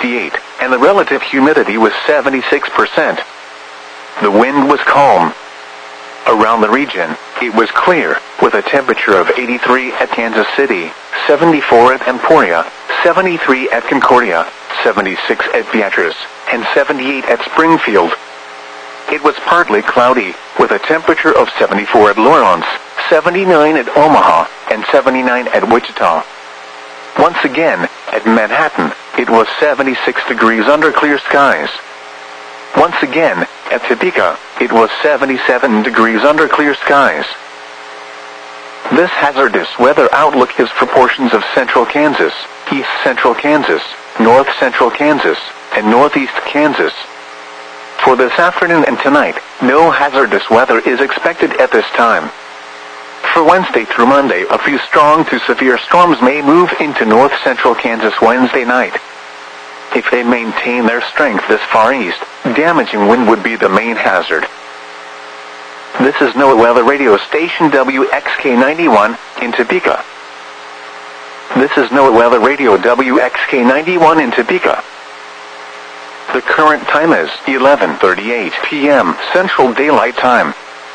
68, and the relative humidity was 76%. The wind was calm. Around the region, it was clear, with a temperature of 83 at Kansas City, 74 at Emporia, 73 at Concordia, 76 at Beatrice, and 78 at Springfield. It was partly cloudy, with a temperature of 74 at Lawrence, 79 at Omaha, and 79 at Wichita. Once again, at Manhattan, it was 76 degrees under clear skies. Once again, at Topeka, it was 77 degrees under clear skies. This hazardous weather outlook has proportions of central Kansas, east central Kansas, north central Kansas, and northeast Kansas. For this afternoon and tonight, no hazardous weather is expected at this time. For Wednesday through Monday, a few strong to severe storms may move into north central Kansas Wednesday night. If they maintain their strength this far east, damaging wind would be the main hazard. This is NOAA Weather Radio Station WXK91 in Topeka. This is NOAA Weather Radio WXK91 in Topeka. The current time is 11:38 p.m. Central Daylight Time.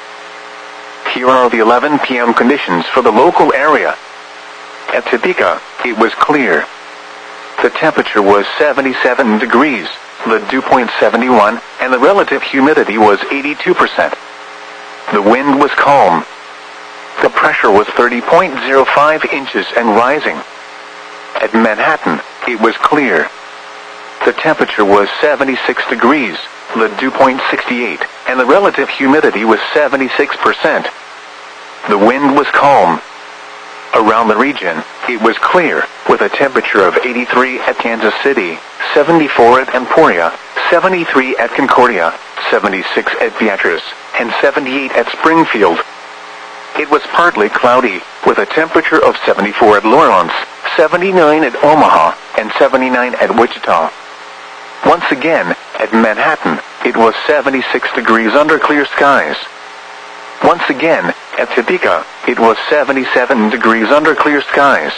Here are the 11 p.m. conditions for the local area. At Topeka, it was clear. The temperature was 77 degrees, the dew point 71, and the relative humidity was 82%. The wind was calm. The pressure was 30.05 inches and rising. At Manhattan, it was clear. The temperature was 76 degrees, the dew point 68, and the relative humidity was 76%. The wind was calm. Around the region, it was clear, with a temperature of 83 at Kansas City, 74 at Emporia, 73 at Concordia, 76 at Beatrice, and 78 at Springfield. It was partly cloudy, with a temperature of 74 at Lawrence, 79 at Omaha, and 79 at Wichita. Once again, at Manhattan, it was 76 degrees under clear skies. Once again, at Topeka, it was 77 degrees under clear skies.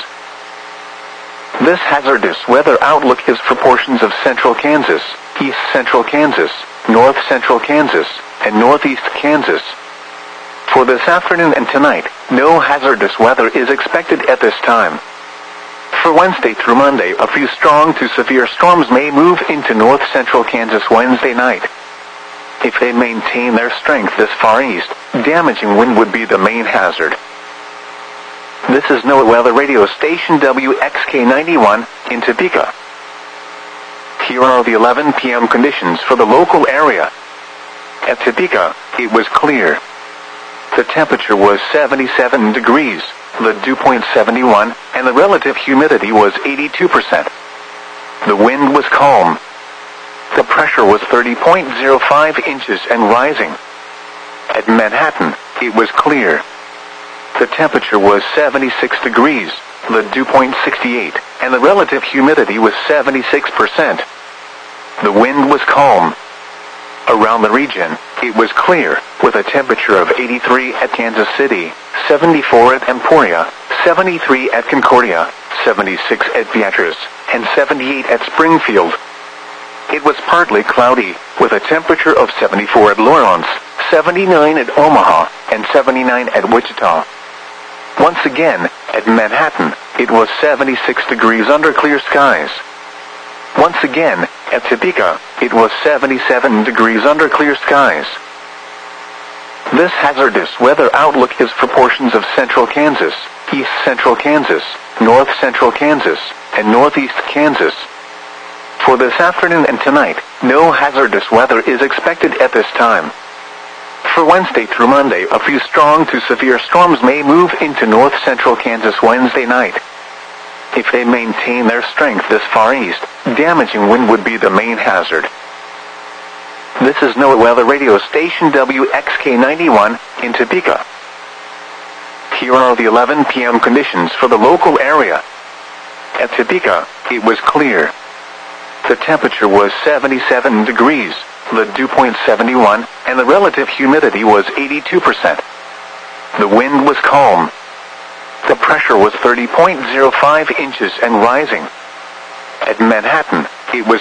This hazardous weather outlook has proportions of central Kansas, east central Kansas, north central Kansas, and northeast Kansas. For this afternoon and tonight, no hazardous weather is expected at this time. For Wednesday through Monday, a few strong to severe storms may move into north central Kansas Wednesday night. If they maintain their strength this far east, damaging wind would be the main hazard. This is NOAA Weather Radio Station WXK91 in Topeka. Here are the 11 p.m. conditions for the local area. At Topeka, it was clear. The temperature was 77 degrees, the dew point 71, and the relative humidity was 82%. The wind was calm. The pressure was 30.05 inches and rising. At Manhattan, it was clear. The temperature was 76 degrees, the dew point 68, and the relative humidity was 76%. The wind was calm. Around the region, it was clear, with a temperature of 83 at Kansas City, 74 at Emporia, 73 at Concordia, 76 at Beatrice, and 78 at Springfield. It was partly cloudy, with a temperature of 74 at Lawrence, 79 at Omaha, and 79 at Wichita. Once again, at Manhattan, it was 76 degrees under clear skies. Once again, at Topeka, it was 77 degrees under clear skies. This hazardous weather outlook has proportions of central Kansas, east central Kansas, north central Kansas, and northeast Kansas. For this afternoon and tonight, no hazardous weather is expected at this time. For Wednesday through Monday, a few strong to severe storms may move into north central Kansas Wednesday night. If they maintain their strength this far east, damaging wind would be the main hazard. This is NOAA Weather Radio Station WXK91 in Topeka. Here are the 11 p.m. conditions for the local area. At Topeka, it was clear. The temperature was 77 degrees, the dew point 71, and the relative humidity was 82%. The wind was calm. The pressure was 30.05 inches and rising. At Manhattan, it was